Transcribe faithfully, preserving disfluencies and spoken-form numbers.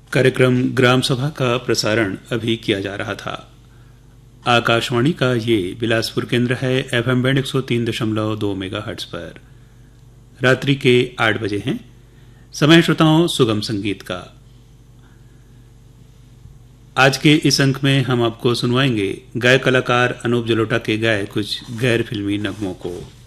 कार्यक्रम ग्राम सभा का प्रसारण अभी किया जा रहा था। आकाशवाणी का ये बिलासपुर केंद्र है। एफएम बैंड एक सौ तीन दशमलव दो मेगाहर्ट्ज पर रात्रि के आठ बजे हैं। समय श्रोताओं सुगम संगीत का। आज के इस अंक में हम आपको सुनवाएंगे गायक कलाकार अनूप जलोटा के गाए कुछ गैर फिल्मी नगमों को।